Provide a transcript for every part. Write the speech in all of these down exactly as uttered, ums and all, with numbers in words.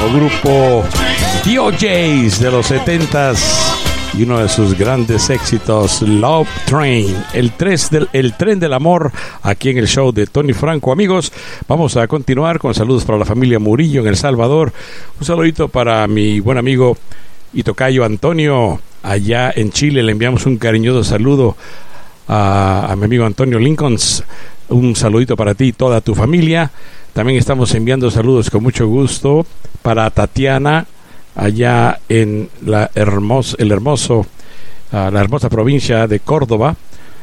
Grupo The O Js de los setentas y uno de sus grandes éxitos, Love Train, el, tres del, el tren del amor, aquí en el show de Tony Franco. Amigos, vamos a continuar con saludos para la familia Murillo en El Salvador. Un saludito para mi buen amigo y tocayo Antonio allá en Chile. Le enviamos un cariñoso saludo a, a mi amigo Antonio Lincolns. Un saludito para ti y toda tu familia. También estamos enviando saludos con mucho gusto para Tatiana allá en la hermos, el hermoso, uh, la hermosa provincia de Córdoba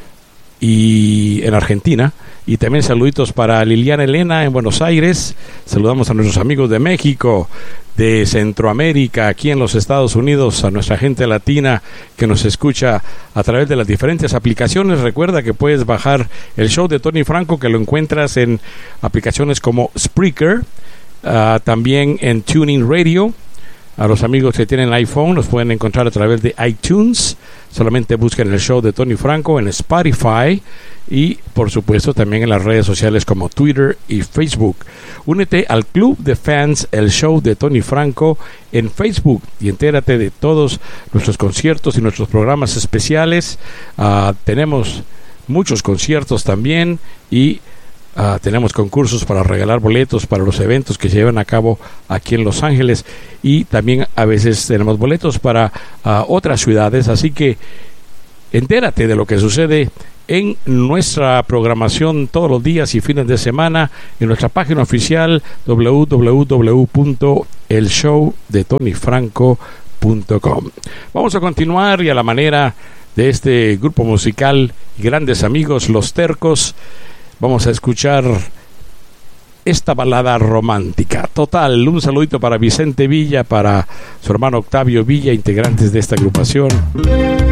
y en Argentina. Y también saluditos para Liliana Elena en Buenos Aires. Saludamos a nuestros amigos de México, de Centroamérica, aquí en los Estados Unidos, a nuestra gente latina que nos escucha a través de las diferentes aplicaciones. Recuerda que puedes bajar el show de Tony Franco, que lo encuentras en aplicaciones como Spreaker, uh, también en TuneIn Radio. A los amigos que tienen iPhone los pueden encontrar a través de iTunes. Solamente busquen el show de Tony Franco en Spotify y, por supuesto, también en las redes sociales como Twitter y Facebook. Únete al club de fans El Show de Tony Franco en Facebook y entérate de todos nuestros conciertos y nuestros programas especiales. Uh, tenemos muchos conciertos también y Uh, tenemos concursos para regalar boletos para los eventos que se llevan a cabo aquí en Los Ángeles, y también a veces tenemos boletos para uh, otras ciudades. Así que entérate de lo que sucede en nuestra programación todos los días y fines de semana en nuestra página oficial doble u doble u doble u punto el show de tony franco punto com. Vamos a continuar, y a la manera de este grupo musical y grandes amigos, Los Tercos, vamos a escuchar esta balada romántica. Total, un saludito para Vicente Villa, para su hermano Octavio Villa, integrantes de esta agrupación.